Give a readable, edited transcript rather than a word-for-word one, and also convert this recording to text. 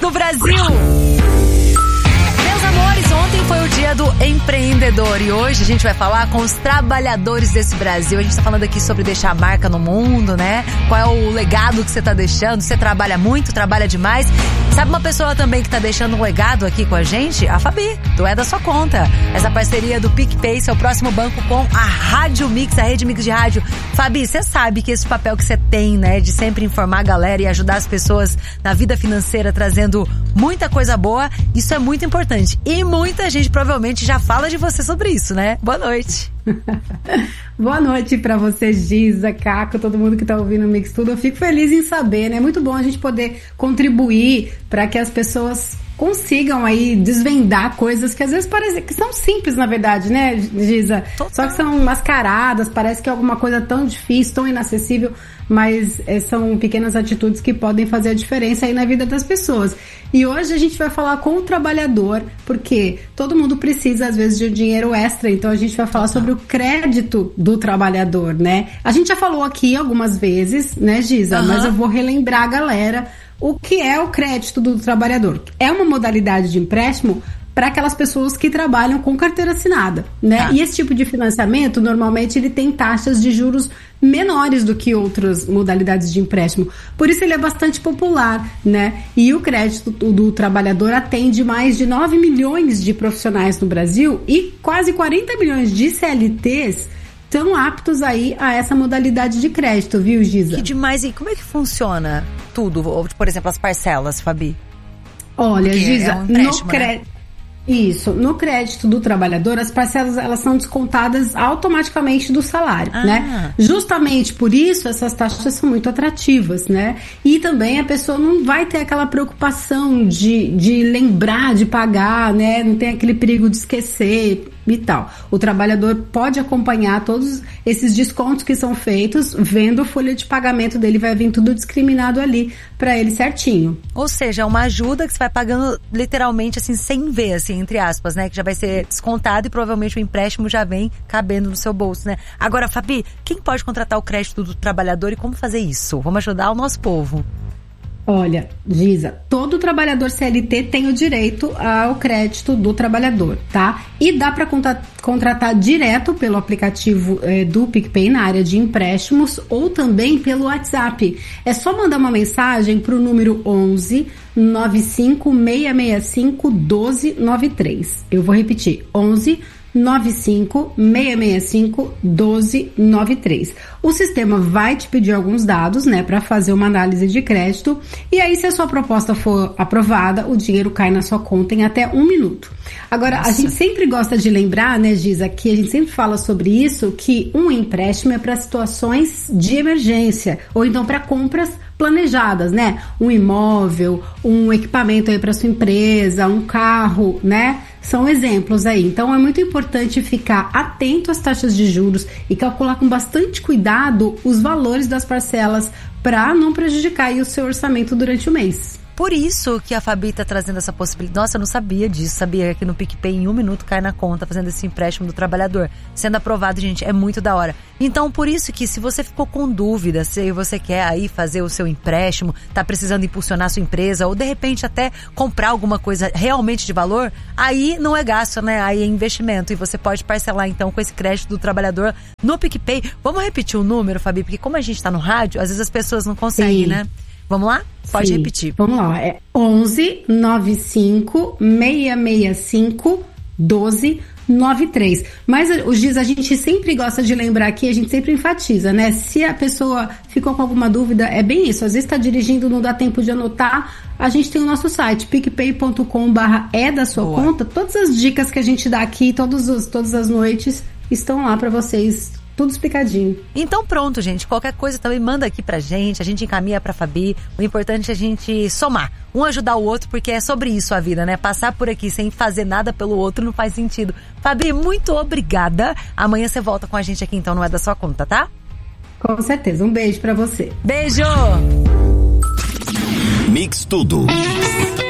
do Brasil. Meus amores, ontem foi o dia do empreendedor e hoje a gente vai falar com os trabalhadores desse Brasil. A gente tá falando aqui sobre deixar a marca no mundo, né? Qual é o legado que você tá deixando? Você trabalha muito, trabalha demais. Sabe uma pessoa também que tá deixando um legado aqui com a gente? A Fabi, do É da Sua Conta. Essa parceria do PicPay, seu próximo banco com a Rádio Mix, a Rede Mix de Rádio. Fabi, você sabe que esse papel que você tem, né, de sempre informar a galera e ajudar as pessoas na vida financeira, trazendo muita coisa boa, isso é muito importante. E muita gente provavelmente já fala de você sobre isso, né? Boa noite. Boa noite pra você, Giza, Caco, todo mundo que tá ouvindo o Mix Tudo. Eu fico feliz em saber, né? É muito bom a gente poder contribuir para que as pessoas consigam aí desvendar coisas que às vezes parecem que são simples, na verdade, né, Giza? Só que são mascaradas, parece que é alguma coisa tão difícil, tão inacessível, mas são pequenas atitudes que podem fazer a diferença aí na vida das pessoas. E hoje a gente vai falar com o trabalhador, porque todo mundo precisa, às vezes, de um dinheiro extra, então a gente vai falar sobre o crédito do trabalhador, né? A gente já falou aqui algumas vezes, né, Giza? Mas eu vou relembrar a galera o que é o crédito do trabalhador. É uma modalidade de empréstimo para aquelas pessoas que trabalham com carteira assinada, né? E esse tipo de financiamento, normalmente, ele tem taxas de juros menores do que outras modalidades de empréstimo. Por isso ele é bastante popular, né? E o crédito do trabalhador atende mais de 9 milhões de profissionais no Brasil e quase 40 milhões de CLTs estão aptos aí a essa modalidade de crédito, viu, Giza? Que demais. E como é que funciona tudo? Por exemplo, as parcelas, Fabi? Olha, porque Giza, é um empréstimo, né? Isso, no crédito do trabalhador, as parcelas elas são descontadas automaticamente do salário, né? Justamente por isso essas taxas são muito atrativas, né? E também a pessoa não vai ter aquela preocupação de lembrar de pagar, né? Não tem aquele perigo de esquecer e tal. O trabalhador pode acompanhar todos esses descontos que são feitos, vendo a folha de pagamento dele, vai vir tudo discriminado ali pra ele certinho. Ou seja, é uma ajuda que você vai pagando literalmente assim, sem ver, assim, entre aspas, né? Que já vai ser descontado e provavelmente o empréstimo já vem cabendo no seu bolso, né? Agora, Fabi, quem pode contratar o crédito do trabalhador e como fazer isso? Vamos ajudar o nosso povo. Olha, Giza, todo trabalhador CLT tem o direito ao crédito do trabalhador, tá? E dá para contratar direto pelo aplicativo do PicPay na área de empréstimos ou também pelo WhatsApp. É só mandar uma mensagem para o número 11 95 665 1293. Eu vou repetir, 11 95 665 1293. O sistema vai te pedir alguns dados, né, para fazer uma análise de crédito e aí se a sua proposta for aprovada, o dinheiro cai na sua conta em até 1 minuto. Agora, a gente sempre gosta de lembrar, né, Giza, que a gente sempre fala sobre isso, que um empréstimo é para situações de emergência ou então para compras planejadas, né? Um imóvel, um equipamento aí para sua empresa, um carro, né? São exemplos aí. Então é muito importante ficar atento às taxas de juros e calcular com bastante cuidado os valores das parcelas para não prejudicar aí o seu orçamento durante o mês. Por isso que a Fabi tá trazendo essa possibilidade. Nossa, eu não sabia disso. Sabia que no PicPay em 1 minuto cai na conta fazendo esse empréstimo do trabalhador. Sendo aprovado, gente, é muito da hora. Então, por isso que se você ficou com dúvida, se você quer aí fazer o seu empréstimo, tá precisando impulsionar a sua empresa ou de repente até comprar alguma coisa realmente de valor, aí não é gasto, né? Aí é investimento e você pode parcelar então com esse crédito do trabalhador no PicPay. Vamos repetir o número, Fabi? Porque como a gente tá no rádio, às vezes as pessoas não conseguem, né? Vamos lá? Pode repetir. Vamos lá, é 11 95 665 1293. Mas, Giz, a gente sempre gosta de lembrar aqui, a gente sempre enfatiza, né? Se a pessoa ficou com alguma dúvida, é bem isso. Às vezes está dirigindo, não dá tempo de anotar. A gente tem o nosso site, picpay.com/é da sua conta. Todas as dicas que a gente dá aqui, todas as noites, estão lá para vocês. Tudo explicadinho. Então pronto, gente. Qualquer coisa também manda aqui pra gente. A gente encaminha pra Fabi. O importante é a gente somar. Um ajudar o outro, porque é sobre isso a vida, né? Passar por aqui sem fazer nada pelo outro não faz sentido. Fabi, muito obrigada. Amanhã você volta com a gente aqui, então não é da sua conta, tá? Com certeza. Um beijo pra você. Beijo! Mix Tudo.